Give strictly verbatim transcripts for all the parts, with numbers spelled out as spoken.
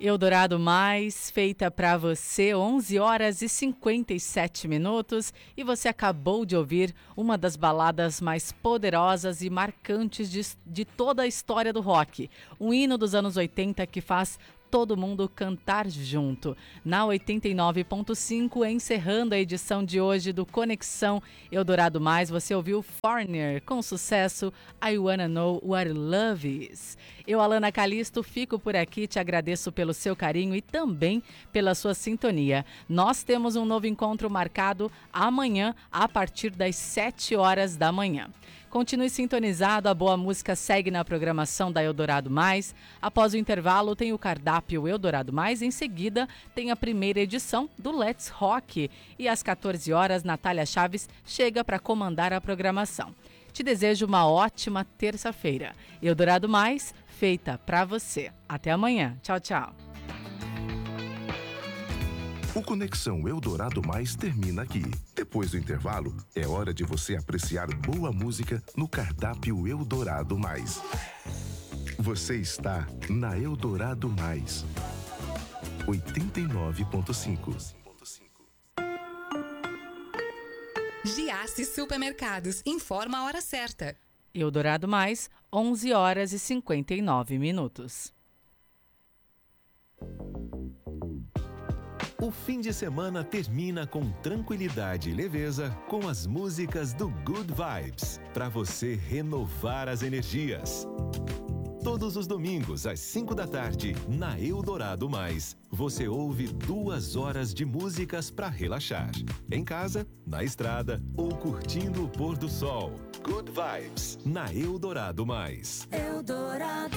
Eldorado Mais, feita para você, onze horas e cinquenta e sete minutos, e você acabou de ouvir uma das baladas mais poderosas e marcantes de, de toda a história do rock, um hino dos anos oitenta que faz todo mundo cantar junto. Na oitenta e nove ponto cinco, encerrando a edição de hoje do Conexão Eldorado Mais, você ouviu Foreigner com o sucesso I Wanna Know What Love Is. Eu, Alana Calisto, fico por aqui, te agradeço pelo seu carinho e também pela sua sintonia. Nós temos um novo encontro marcado amanhã, a partir das sete horas da manhã. Continue sintonizado, a boa música segue na programação da Eldorado Mais. Após o intervalo tem o cardápio Eldorado Mais, em seguida tem a primeira edição do Let's Rock. E às quatorze horas, Natália Chaves chega para comandar a programação. Te desejo uma ótima terça-feira. Eldorado Mais, feita para você. Até amanhã. Tchau, tchau. O Conexão Eldorado Mais termina aqui. Depois do intervalo, é hora de você apreciar boa música no cardápio Eldorado Mais. Você está na Eldorado Mais. oitenta e nove ponto cinco. Giasse Supermercados informa a hora certa. Eldorado Mais, onze horas e cinquenta e nove minutos. O fim de semana termina com tranquilidade e leveza com as músicas do Good Vibes, para você renovar as energias. Todos os domingos, às cinco da tarde, na Eldorado Mais, você ouve duas horas de músicas para relaxar. Em casa, na estrada ou curtindo o pôr do sol. Good Vibes, na Eldorado Mais. Eldorado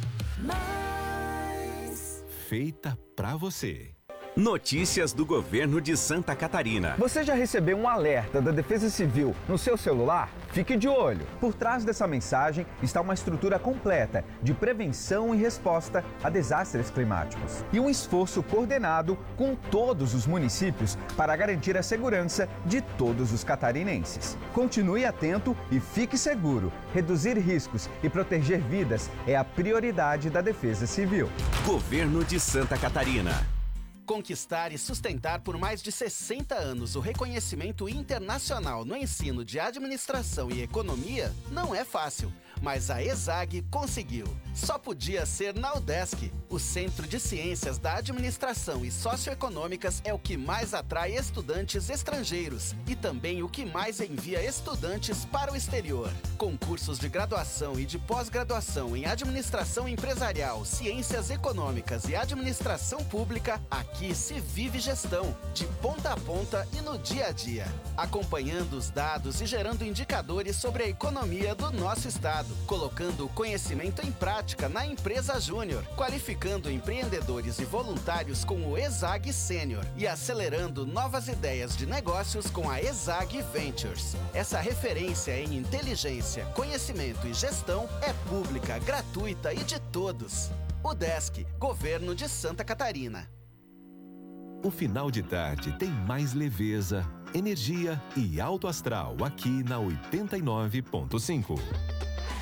Mais. Feita pra você. Notícias do governo de Santa Catarina. Você já recebeu um alerta da Defesa Civil no seu celular? Fique de olho. Por trás dessa mensagem está uma estrutura completa de prevenção e resposta a desastres climáticos. E um esforço coordenado com todos os municípios para garantir a segurança de todos os catarinenses. Continue atento e fique seguro. Reduzir riscos e proteger vidas é a prioridade da Defesa Civil. Governo de Santa Catarina. Conquistar e sustentar por mais de sessenta anos o reconhecimento internacional no ensino de administração e economia não é fácil, mas a ESAG conseguiu. Só podia ser na UDESC. O Centro de Ciências da Administração e Socioeconômicas é o que mais atrai estudantes estrangeiros e também o que mais envia estudantes para o exterior. Com cursos de graduação e de pós-graduação em Administração Empresarial, Ciências Econômicas e Administração Pública, aqui Aqui se vive gestão, de ponta a ponta e no dia a dia, acompanhando os dados e gerando indicadores sobre a economia do nosso estado, colocando o conhecimento em prática na empresa Júnior, qualificando empreendedores e voluntários com o ESAG Sênior e acelerando novas ideias de negócios com a ESAG Ventures. Essa referência em inteligência, conhecimento e gestão é pública, gratuita e de todos. UDESC, Governo de Santa Catarina. O final de tarde tem mais leveza, energia e alto astral aqui na oitenta e nove ponto cinco.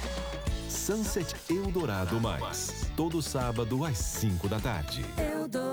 Sunset Eldorado Mais, todo sábado às cinco da tarde. Eldorado.